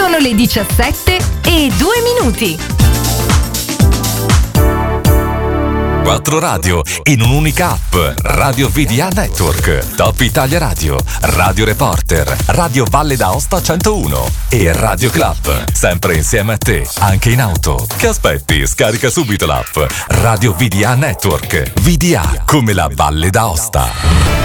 Sono le 17:02. 4 radio in un'unica app. Radio VDA Network, Top Italia Radio, Radio Reporter, Radio Valle d'Aosta 101 e Radio Club. Sempre insieme a te, anche in auto. Che aspetti? Scarica subito l'app Radio VDA Network. VDA come la Valle d'Aosta.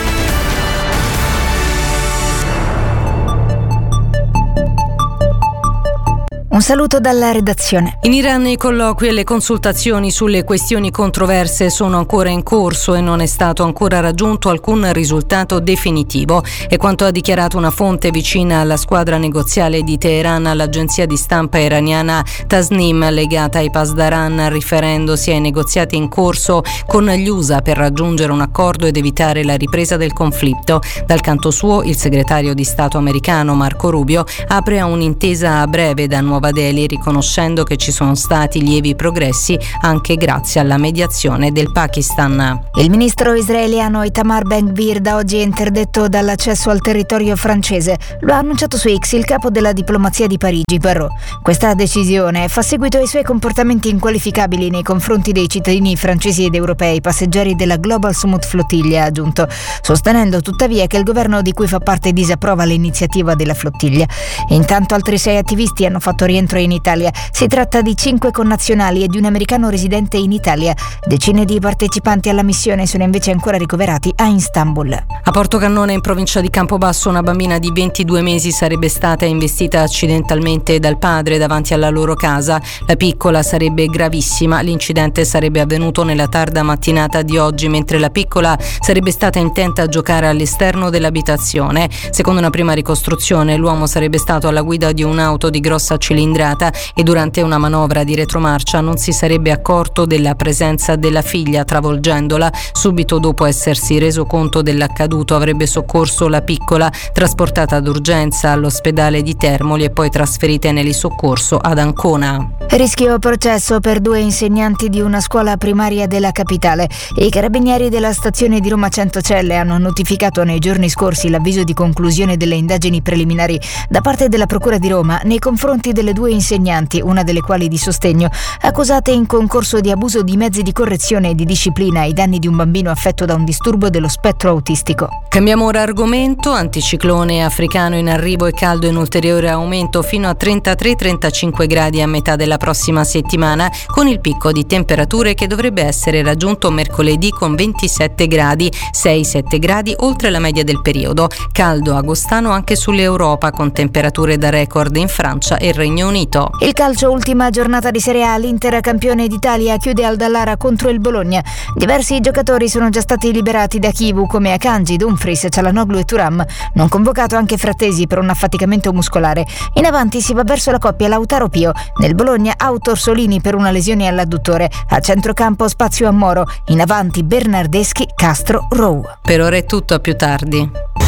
Un saluto dalla redazione. In Iran i colloqui e le consultazioni sulle questioni controverse sono ancora in corso e non è stato ancora raggiunto alcun risultato definitivo. È quanto ha dichiarato una fonte vicina alla squadra negoziale di Teheran all'agenzia di stampa iraniana Tasnim, legata ai Pasdaran, riferendosi ai negoziati in corso con gli USA per raggiungere un accordo ed evitare la ripresa del conflitto. Dal canto suo, il segretario di Stato americano Marco Rubio apre a un'intesa a breve da Nuova Delhi, riconoscendo che ci sono stati lievi progressi anche grazie alla mediazione del Pakistan. Il ministro israeliano Itamar Ben-Gvir da oggi è interdetto dall'accesso al territorio francese. Lo ha annunciato su X il capo della diplomazia di Parigi, Barrot. Questa decisione fa seguito ai suoi comportamenti inqualificabili nei confronti dei cittadini francesi ed europei passeggeri della Global Summit Flottiglia, ha aggiunto, sostenendo tuttavia che il governo di cui fa parte disapprova l'iniziativa della flottiglia. Intanto altri 6 attivisti hanno fatto rientro in Italia. Si tratta di 5 connazionali e di un americano residente in Italia. Decine di partecipanti alla missione sono invece ancora ricoverati a Istanbul. A Porto Cannone, in provincia di Campobasso, una bambina di 22 mesi sarebbe stata investita accidentalmente dal padre davanti alla loro casa. La piccola sarebbe gravissima. L'incidente sarebbe avvenuto nella tarda mattinata di oggi, mentre la piccola sarebbe stata intenta a giocare all'esterno dell'abitazione. Secondo una prima ricostruzione, l'uomo sarebbe stato alla guida di un'auto di grossa cilindrata e durante una manovra di retromarcia non si sarebbe accorto della presenza della figlia, travolgendola. Subito dopo essersi reso conto dell'accaduto avrebbe soccorso la piccola, trasportata d'urgenza all'ospedale di Termoli e poi trasferita in elisoccorso ad Ancona. Rischio processo per 2 insegnanti di una scuola primaria della capitale. I carabinieri della stazione di Roma Centocelle hanno notificato nei giorni scorsi l'avviso di conclusione delle indagini preliminari da parte della Procura di Roma nei confronti delle 2 insegnanti, una delle quali di sostegno, accusate in concorso di abuso di mezzi di correzione e di disciplina ai danni di un bambino affetto da un disturbo dello spettro autistico. Cambiamo ora argomento. Anticiclone africano in arrivo e caldo in ulteriore aumento fino a 33-35 gradi a metà della prossima settimana, con il picco di temperature che dovrebbe essere raggiunto mercoledì con 27 gradi, 6-7 gradi oltre la media del periodo. Caldo agostano anche sull'Europa, con temperature da record in Francia e Regno Unito. Il calcio, ultima giornata di Serie A, l'Inter campione d'Italia chiude al Dallara contro il Bologna. Diversi giocatori sono già stati liberati da Kivu, come Akanji, Dumfries, Cialanoglu e Thuram. Non convocato anche Frattesi per un affaticamento muscolare. In avanti si va verso la coppia Lautaro Pio. Nel Bologna out Orsolini per una lesione all'adduttore. A centrocampo spazio a Moro. In avanti Bernardeschi, Castro, Rowe. Per ora è tutto, a più tardi.